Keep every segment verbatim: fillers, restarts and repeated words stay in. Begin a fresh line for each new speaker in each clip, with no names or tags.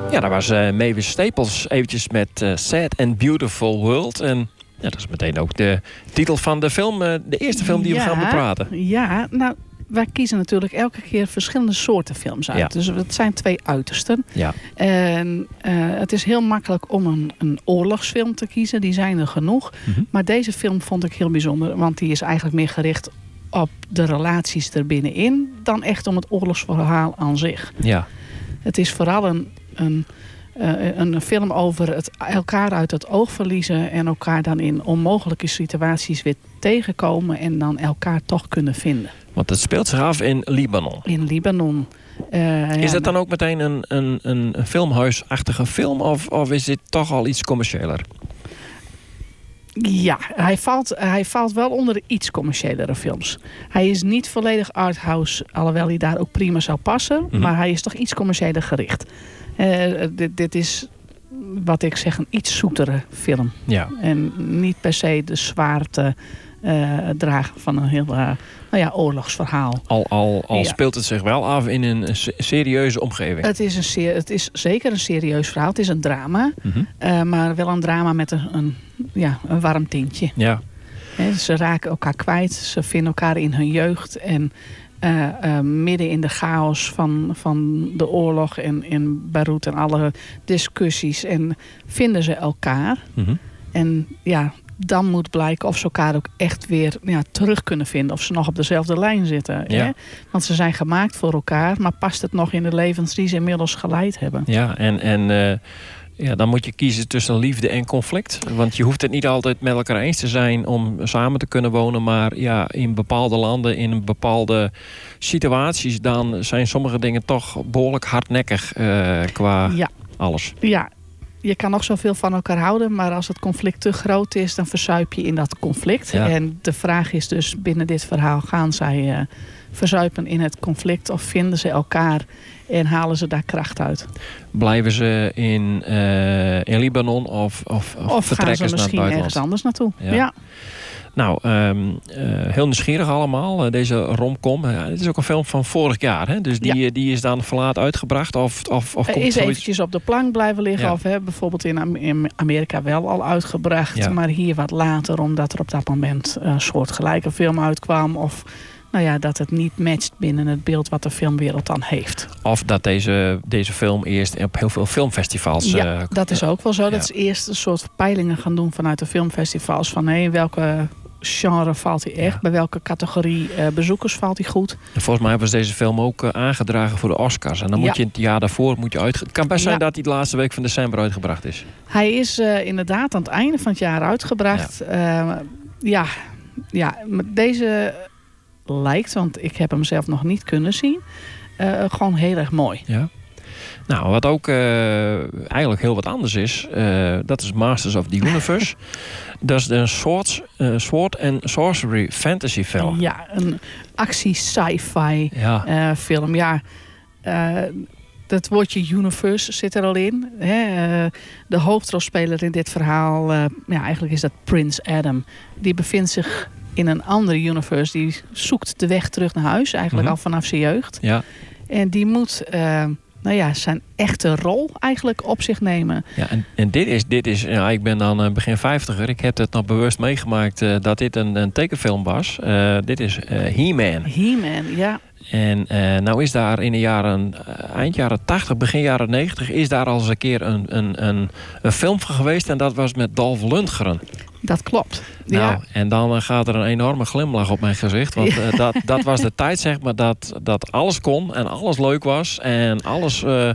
Ja, daar was uh, Mavis Staples eventjes met uh, Sad and Beautiful World. En ja, dat is meteen ook de titel van de film. Uh, de eerste film die ja, we gaan bepraten.
Ja, nou, wij kiezen natuurlijk elke keer verschillende soorten films uit. Ja. Dus het zijn twee uitersten.
Ja.
En uh, het is heel makkelijk om een, een oorlogsfilm te kiezen. Die zijn er genoeg. Mm-hmm. Maar deze film vond ik heel bijzonder. Want die is eigenlijk meer gericht op de relaties er binnenin dan echt om het oorlogsverhaal aan zich.
Ja.
Het is vooral een, een, uh, een film over het elkaar uit het oog verliezen en elkaar dan in onmogelijke situaties weer tegenkomen en dan elkaar toch kunnen vinden.
Want het speelt zich af in Libanon.
In Libanon. Uh,
is
ja,
het dan ook meteen een, een, een filmhuisachtige film of, of is dit toch al iets commerciëler?
Ja, hij valt, hij valt wel onder de iets commerciëlere films. Hij is niet volledig arthouse, alhoewel hij daar ook prima zou passen. Mm-hmm. Maar hij is toch iets commerciëler gericht. Uh, dit, dit is, wat ik zeg, een iets zoetere film.
Ja.
En niet per se de zwaarte uh, dragen van een heel uh, nou ja, oorlogsverhaal.
Al, al, al ja. speelt het zich wel af in een serieuze omgeving.
Het is, een ser- het is zeker een serieus verhaal. Het is een drama. Mm-hmm. Uh, maar wel een drama met een, een, ja, een warm tintje.
Ja.
He, ze raken elkaar kwijt. Ze vinden elkaar in hun jeugd. En uh, uh, midden in de chaos van, van de oorlog en in Beirut en alle discussies. En vinden ze elkaar.
Mm-hmm.
En ja, dan moet blijken of ze elkaar ook echt weer ja, terug kunnen vinden. Of ze nog op dezelfde lijn zitten.
Ja.
Hè? Want ze zijn gemaakt voor elkaar. Maar past het nog in de levens die ze inmiddels geleid hebben?
Ja, en, en uh, ja, dan moet je kiezen tussen liefde en conflict. Want je hoeft het niet altijd met elkaar eens te zijn om samen te kunnen wonen. Maar ja, in bepaalde landen, in bepaalde situaties, dan zijn sommige dingen toch behoorlijk hardnekkig uh, qua
ja.
alles.
Ja. Je kan nog zoveel van elkaar houden, maar als het conflict te groot is, dan verzuip je in dat conflict.
Ja.
En de vraag is dus binnen dit verhaal, gaan zij uh, verzuipen in het conflict of vinden ze elkaar en halen ze daar kracht uit?
Blijven ze in, uh, in Libanon of, of, of,
of
vertrekken
gaan ze misschien
naar
ergens anders naartoe?
Ja.
ja.
Nou, um, uh, heel nieuwsgierig allemaal, uh, deze romcom. Uh, het is ook een film van vorig jaar, hè? Dus die, ja. die is dan verlaat uitgebracht? Of, of, of
komt
is
zoiets... eventjes op de plank blijven liggen.
Ja.
Of hè, bijvoorbeeld in, in Amerika wel al uitgebracht. Ja. Maar hier wat later, omdat er op dat moment een soortgelijke film uitkwam. Of nou ja, dat het niet matcht binnen het beeld wat de filmwereld dan heeft.
Of dat deze, deze film eerst op heel veel filmfestivals...
Ja, uh, dat is ook wel zo.
Ja.
Dat ze eerst een soort peilingen gaan doen vanuit de filmfestivals. Van hé, welke genre valt hij echt? Ja. Bij welke categorie uh, bezoekers valt hij goed?
En volgens mij was deze film ook uh, aangedragen voor de Oscars. En dan moet ja. je het jaar daarvoor moet je uitge... Het kan best zijn ja. dat hij de laatste week van december uitgebracht is.
Hij is uh, inderdaad aan het einde van het jaar uitgebracht. Ja, uh, ja, ja deze lijkt, want ik heb hem zelf nog niet kunnen zien, uh, gewoon heel erg mooi.
Ja. Nou, wat ook uh, eigenlijk heel wat anders is, uh, dat is Masters of the Universe. Dat is een soort, uh, Sword and Sorcery fantasy film.
Ja, een actie sci-fi ja. uh, film. Ja, uh, dat woordje universe zit er al in. Hè? Uh, de hoofdrolspeler in dit verhaal, uh, ja, eigenlijk is dat Prince Adam. Die bevindt zich in een andere universe. Die zoekt de weg terug naar huis, eigenlijk mm-hmm. al vanaf zijn jeugd.
Ja.
En die moet... Uh, nou ja, zijn echte rol eigenlijk op zich nemen.
Ja, en, en dit is, dit is ja, ik ben dan uh, begin vijftiger. Ik heb het nog bewust meegemaakt uh, dat dit een, een tekenfilm was. Uh, dit is uh, He-Man.
He-Man, ja.
En uh, nou is daar in de jaren, uh, eind jaren tachtig, begin jaren negentig... is daar al eens een keer een, een, een, een film van geweest. En dat was met Dolph Lundgren.
Dat klopt.
Nou,
ja.
En dan uh, gaat er een enorme glimlach op mijn gezicht. Want uh, dat, dat was de tijd, zeg maar, dat, dat alles kon en alles leuk was. En alles... Uh,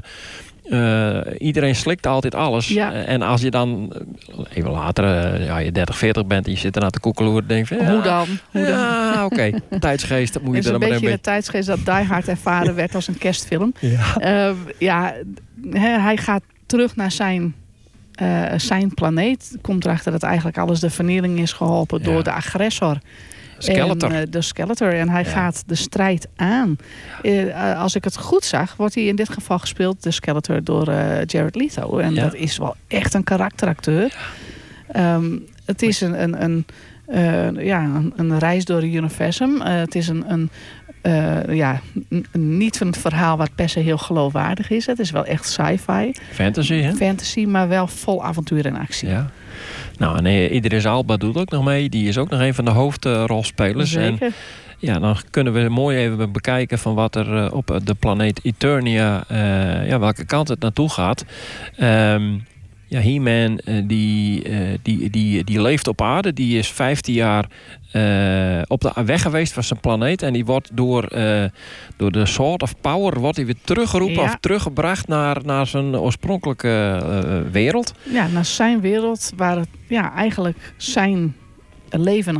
Uh, iedereen slikt altijd alles.
Ja.
Uh, en als je dan even later, uh, ja, je dertig, veertig bent en je zit er naar te koekeloeren, denk je, ja,
hoe dan? Hoe
ja, oké. Okay. Tijdsgeest, dat moet je er dan maar
een beetje
mee.
de tijdsgeest dat Die Hard ervaren werd als een kerstfilm.
Ja,
uh, ja hij gaat terug naar zijn, uh, zijn planeet. Komt erachter dat eigenlijk alles de vernieling is geholpen ja. door de agressor.
Skeletor.
En, uh, de Skeletor. En hij ja. gaat de strijd aan. Uh, als ik het goed zag, wordt hij in dit geval gespeeld, de Skeletor, door uh, Jared Leto. En ja. dat is wel echt een karakteracteur. Ja. Um, het is een, een, een, uh, ja, een, een reis door het universum. Uh, het is een, een Uh, ja, n- niet een verhaal wat per se heel geloofwaardig is. Het is wel echt sci-fi.
Fantasy, hè?
Fantasy, maar wel vol avontuur en actie.
Ja. Nou, en uh, Idris Elba doet ook nog mee. Die is ook nog een van de hoofdrolspelers.
Zeker.
En ja, dan kunnen we mooi even bekijken van wat er uh, op de planeet Eternia, uh, ja, welke kant het naartoe gaat. Um, Ja, He-Man uh, die, uh, die, die, die leeft op aarde. Die is vijftien jaar uh, op de weg geweest van zijn planeet. En die wordt door, uh, door de Sword of Power wordt hij weer teruggeroepen
ja.
of teruggebracht naar, naar zijn oorspronkelijke uh, wereld.
Ja, naar zijn wereld waar het ja, eigenlijk zijn leven